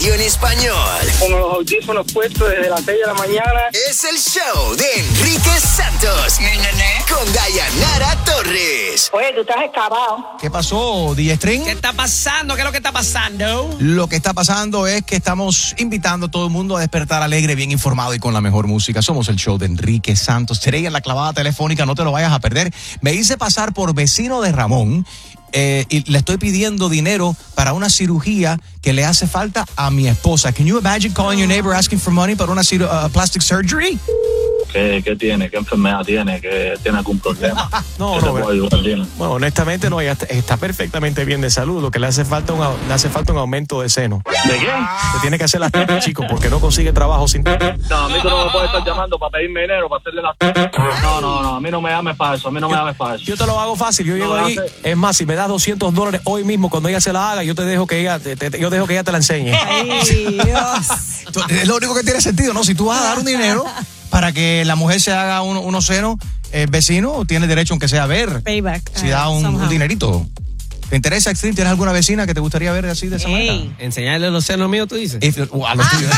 radio en español. Con los audífonos puestos desde las 6 de la mañana. Es el show de Enrique Santos. Con Dayanara Torres. Oye, tú estás excavado. ¿Qué pasó, DJ String? ¿Qué está pasando? ¿Qué es lo que está pasando? Lo que está pasando es que estamos invitando a todo el mundo a despertar alegre, bien informado y con la mejor música. Somos el show de Enrique Santos. Today en la clavada telefónica, no te lo vayas a perder. Me hice pasar por vecino de Ramón y le estoy pidiendo dinero para una cirugía que le hace falta a mi esposa. Can you imagine calling your neighbor asking for money para una plastic surgery? ¿Qué tiene? ¿Qué enfermedad tiene? ¿Que tiene algún problema? No, bueno, honestamente no, ella está perfectamente bien de salud. Lo que le hace falta un aumento de seno. ¿De qué? Se tiene que hacer las tetas, chico, porque no consigue trabajo sin tetas. No, a mí tú no me puedes estar llamando para pedirme dinero, para hacerle las... No, a mí no me llames para eso, Yo te lo hago fácil, yo llego ahí. Es más, si me das $200 hoy mismo cuando ella se la haga, yo dejo que ella te la enseñe. Ay, Dios. Es lo único que tiene sentido, ¿no? Si tú vas a dar un dinero para que la mujer se haga unos senos, vecino tiene derecho aunque sea a ver. Payback. Si da un dinerito. ¿Te interesa, Extreme? ¿Tienes alguna vecina que te gustaría ver así de esa manera? Enseñarle los senos míos, tú dices. A los tuyos.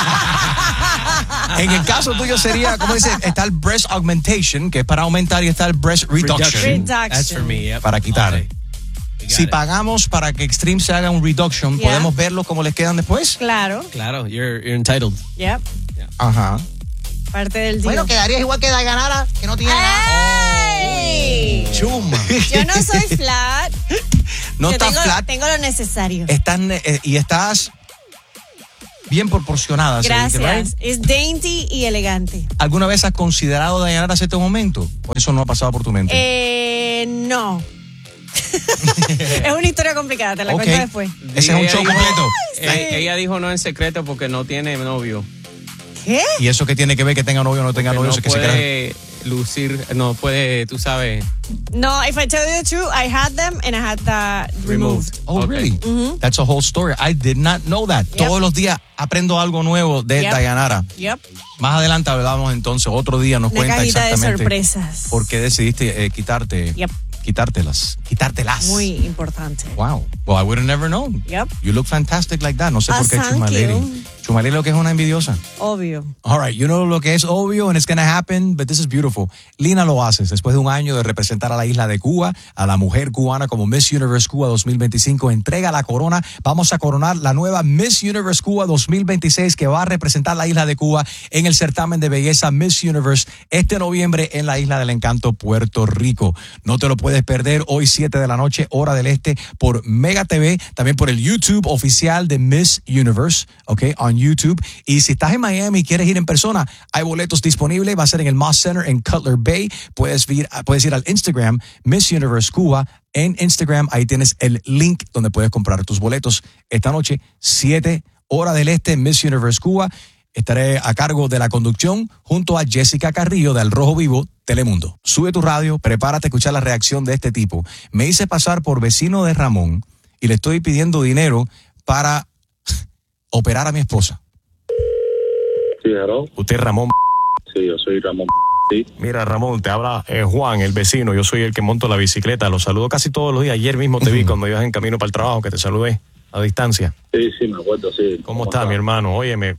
En el caso tuyo sería, ¿cómo dice? Está el breast augmentation, que es para aumentar, y está el breast reduction. That's for me, yep. Para quitar. Okay. Si pagamos para que Extreme se haga un reduction, Yeah. ¿podemos verlo cómo les quedan después? Claro. Claro, you're entitled. Yep. Ajá. Parte del día. Bueno, quedarías igual que Dayanara, que no tiene nada. ¡Ey! Chuma. Yo no soy flat. No Yo estás flat. Tengo lo necesario. Y estás bien proporcionada. Gracias. Right? Es dainty y elegante. ¿Alguna vez has considerado Dayanara hasta este momento? ¿O eso no ha pasado por tu mente? No. Es una historia complicada, te la cuento después. Ese es un show completo. Ella dijo no en secreto porque no tiene novio. ¿Qué? ¿Y eso qué tiene que ver que tenga novio o no tenga novio? No Que se puede lucir, no puede, tú sabes. No, if I tell you the truth, I had them and I had that removed. Oh, Okay. really? That's a whole story. I did not know that. Yep. Todos los días aprendo algo nuevo de Yep. Dayanara. Yep. Más adelante hablamos entonces, otro día nos Una cuenta cajita de exactamente sorpresas. por qué decidiste Yep. quitártelas. Muy importante. Wow. Well, I would have never known. Yep. You look fantastic like that. No sé por qué thank Chumaleri. you. Chumaleri lo que es una envidiosa. Obvio. All right, you know lo que es obvio and it's gonna happen, but this is beautiful. Lina lo haces después de un año de representar a la isla de Cuba, a la mujer cubana como Miss Universe Cuba 2025. Entrega la corona. Vamos a coronar la nueva Miss Universe Cuba 2026 que va a representar la isla de Cuba en el certamen de belleza Miss Universe este noviembre en la Isla del Encanto, Puerto Rico. No te lo puedes perder hoy 7 de la noche, hora del este, por Mega TV, también por el YouTube oficial de Miss Universe, ok, on YouTube. Y si estás en Miami y quieres ir en persona, hay boletos disponibles. Va a ser en el Moss Center en Cutler Bay. Puedes ir al Instagram Miss Universe Cuba. En Instagram, ahí tienes el link donde puedes comprar tus boletos. Esta noche, 7 hora del este, Miss Universe Cuba. Estaré a cargo de la conducción junto a Jessica Carrillo de Al Rojo Vivo, Telemundo. Sube tu radio, prepárate a escuchar la reacción de este tipo. Me hice pasar por vecino de Ramón y le estoy pidiendo dinero para operar a mi esposa. Sí, hello. Usted es Ramón. Sí, yo soy Ramón. Sí. Mira, Ramón, te habla Juan, el vecino. Yo soy el que monto la bicicleta. Lo saludo casi todos los días. Ayer mismo te vi cuando ibas en camino para el trabajo, que te saludé a distancia. Sí, me acuerdo, sí. ¿Cómo está, mi hermano? Óyeme,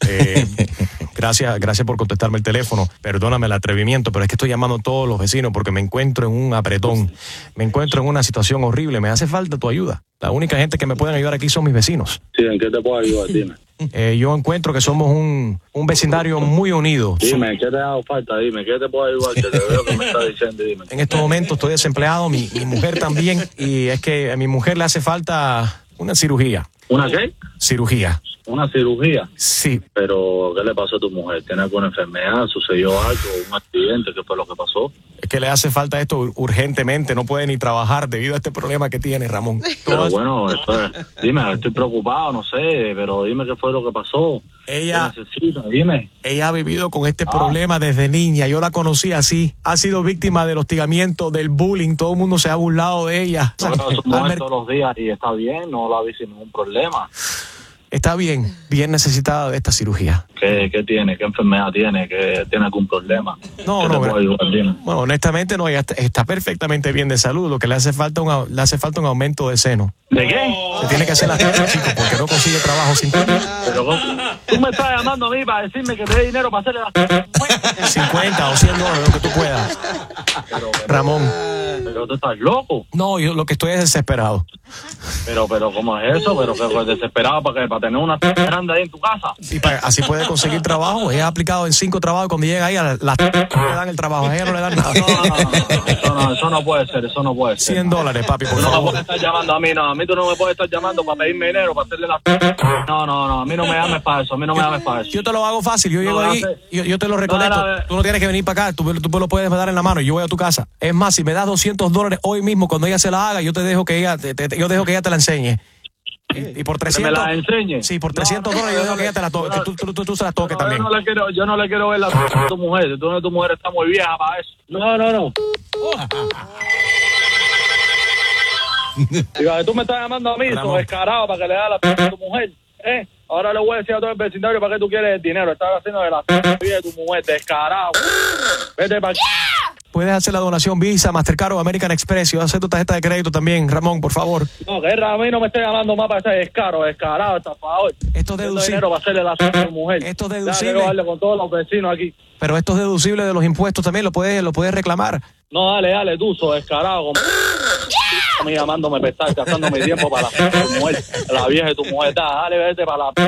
gracias por contestarme el teléfono. Perdóname el atrevimiento, pero es que estoy llamando a todos los vecinos porque me encuentro en un apretón. Me encuentro en una situación horrible. Me hace falta tu ayuda. La única gente que me pueden ayudar aquí son mis vecinos. Sí, ¿en qué te puedo ayudar? Dime. Yo encuentro que somos un vecindario muy unido. Dime, ¿qué te ha dado falta? Dime, ¿qué te puedo ayudar? Que te veo que me estás diciendo, dime. En estos momentos estoy desempleado, mi mujer también, y es que a mi mujer le hace falta una cirugía. ¿Una qué? Cirugía. ¿Una cirugía? Sí. Pero, ¿qué le pasó a tu mujer? ¿Tiene alguna enfermedad? ¿Sucedió algo? ¿Un accidente? ¿Qué fue lo que pasó? Es que le hace falta esto urgentemente, no puede ni trabajar debido a este problema que tiene, Ramón. Pero bueno, dime, estoy preocupado, no sé, pero dime qué fue lo que pasó. Ella, ¿Qué necesita? Dime. Ella ha vivido con este problema desde niña, yo la conocí así, ha sido víctima del hostigamiento, del bullying, todo el mundo se ha burlado de ella. Pero su mujer todos los días y está bien, no la vi sin ningún problema. está bien necesitada de esta cirugía. ¿Qué tiene? ¿Qué enfermedad tiene? ¿Qué tiene algún problema? No, ¿Qué te puedo ayudar? Dime. bueno, honestamente no, ella está perfectamente bien de salud. Lo que le hace falta un aumento de seno. ¿De qué? Se tiene que hacer la tierra, chico, porque no consigue trabajo sin Pero tú me estás llamando a mí para decirme que te dé dinero para hacerle la... 50 o $100, lo que tú puedas. Ramón. Pero tú estás loco. No, yo lo que estoy es desesperado. Pero ¿cómo es eso? Pero que desesperado para tener una grande ahí en tu casa. Y así puede conseguir trabajo. Ella ha aplicado en 5 trabajos y cuando llega ahí no le dan el trabajo, a ella no le dan nada. Eso no puede ser, eso no puede ser. $100, papi, por No me favor. puedes estar llamando a mí, no. A mí tú no me puedes estar llamando para pedirme dinero, para hacerle la... No, a mí no me llames para eso, Yo te lo hago fácil, yo llego ahí, yo te lo reconecto. Tú no tienes que venir para acá, tú me lo puedes dar en la mano y yo voy a tu casa. Es más, si me das $200 hoy mismo, cuando ella se la haga, yo dejo que ella te la enseñe. Y por 300... ¿Que me la enseñe? Sí, por $300 yo dejo que ella te la toque, que tú se la toques también. Yo no le quiero ver la a tu mujer. Tu mujer está muy vieja para eso. No. Digo, tú me estás llamando a mí, sos descarado, para que le da la a tu mujer. Ahora le voy a decir a todo el vecindario para que tú quieres el dinero. Estás haciendo de la vida de tu mujer, descarado. Vete para aquí. Puedes hacer la donación Visa, Mastercard o American Express. Y vas a hacer tu tarjeta de crédito también, Ramón, por favor. No, que a mí no me esté llamando más para ese descarado, estafador. Esto es deducible. Dinero para hacerle la a tu mujer. Esto es Ya, deducible. quiero darle con todos los vecinos aquí. Pero esto es deducible de los impuestos también, lo puedes reclamar. No, dale, tú, sos descarado. A mí llamándome para estar gastando mi tiempo para tu mujer, la vieja de tu mujer. Dale, vete para la...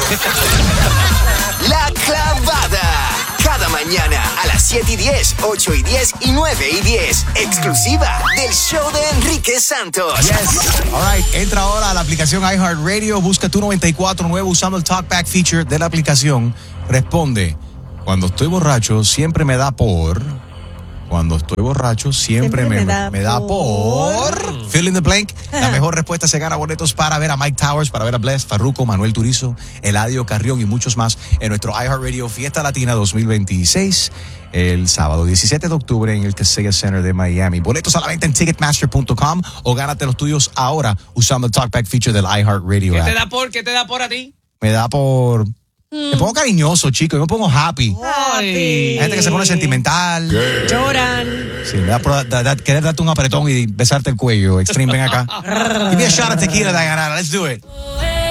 La Clavada. Cada mañana a las 7:10, 8:10 y 9:10. Exclusiva del show de Enrique Santos. Yes. All right. Entra ahora a la aplicación iHeartRadio. Busca tu 94.9 usando el Talkback feature de la aplicación. Responde. Cuando estoy borracho, siempre me da por... Cuando estoy borracho, siempre me da por... Fill in the blank. La mejor respuesta se gana boletos para ver a Mike Towers, para ver a Bless, Farruko, Manuel Turizo, Eladio Carrión y muchos más en nuestro iHeartRadio Fiesta Latina 2026, el sábado 17 de octubre en el Kaseya Center de Miami. Boletos a la venta en Ticketmaster.com o gánate los tuyos ahora usando el Talkback feature del iHeartRadio app. ¿Qué te da por a ti? Me da por... Me pongo cariñoso, chico. Yo me pongo happy. Hay gente que se pone sentimental. Lloran. Sí, me da por querer darte un apretón y besarte el cuello. Extreme, ven acá. Give me a shot of tequila, Diana. Let's do it.